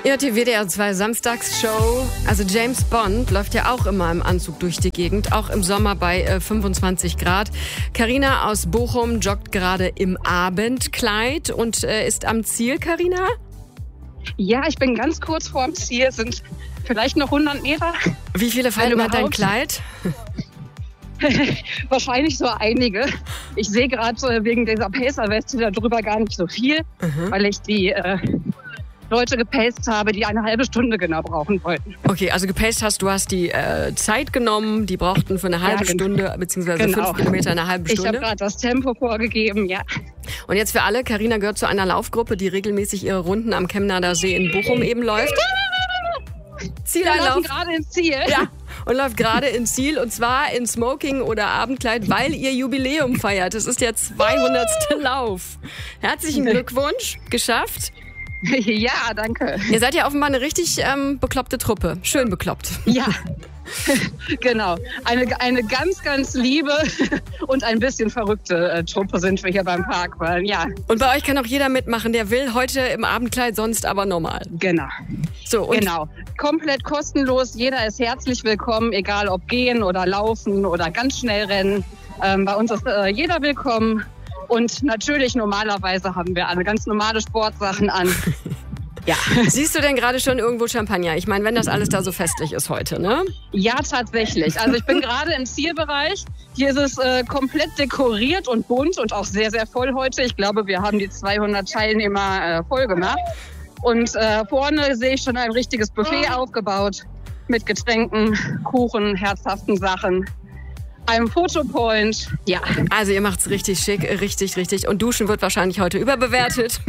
Ja, die WDR 2 Samstagsshow. Also James Bond läuft ja auch immer im Anzug durch die Gegend, auch im Sommer bei 25 Grad. Carina aus Bochum joggt gerade im Abendkleid und ist am Ziel, Carina? Ja, ich bin ganz kurz vorm Ziel, sind vielleicht noch 100 Meter. Wie viele Falten hat dein Kleid? Wahrscheinlich so einige. Ich sehe gerade wegen dieser Pacer-Weste darüber gar nicht so viel, weil ich die Leute gepaced habe, die eine halbe Stunde genau brauchen wollten. Okay, also gepaced hast du hast die Zeit genommen, die brauchten für eine halbe Stunde, beziehungsweise 5 Kilometer eine halbe Stunde. Ich habe gerade das Tempo vorgegeben, ja. Und jetzt für alle, Carina gehört zu einer Laufgruppe, die regelmäßig ihre Runden am Chemnader See in Bochum eben läuft. Zieleinlauf. Wir laufen gerade ins Ziel. Ja, und läuft gerade ins Ziel und zwar in Smoking oder Abendkleid, weil ihr Jubiläum feiert. Es ist der 200. Lauf. Herzlichen Glückwunsch, geschafft. Ja, danke. Ihr seid ja offenbar eine richtig bekloppte Truppe. Schön bekloppt. Ja, genau. Eine ganz, ganz liebe und ein bisschen verrückte Truppe sind wir hier beim Parkrun, ja. Und bei euch kann auch jeder mitmachen, der will. Heute im Abendkleid, sonst aber normal. Genau. So, und genau. Komplett kostenlos. Jeder ist herzlich willkommen, egal ob gehen oder laufen oder ganz schnell rennen. Bei uns ist jeder willkommen. Und natürlich, normalerweise haben wir alle ganz normale Sportsachen an. Ja. Siehst du denn gerade schon irgendwo Champagner? Ich meine, wenn das alles da so festlich ist heute, ne? Ja, tatsächlich. Also ich bin gerade im Zielbereich. Hier ist es komplett dekoriert und bunt und auch sehr, sehr voll heute. Ich glaube, wir haben die 200 Teilnehmer voll gemacht. Und vorne sehe ich schon ein richtiges Buffet aufgebaut mit Getränken, Kuchen, herzhaften Sachen. Einem Fotopoint, ja. Also ihr macht's richtig schick, richtig. Und Duschen wird wahrscheinlich heute überbewertet.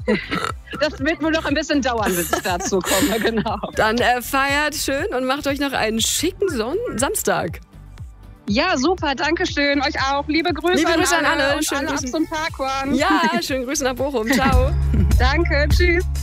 Das wird wohl noch ein bisschen dauern, bis ich dazu komme, genau. Dann feiert schön und macht euch noch einen schicken Samstag. Ja, super, danke schön. Euch auch. Liebe Grüße an alle. Schönen Grüße zum Parkrun. Ja, schönen Grüße nach Bochum. Ciao. Danke, tschüss.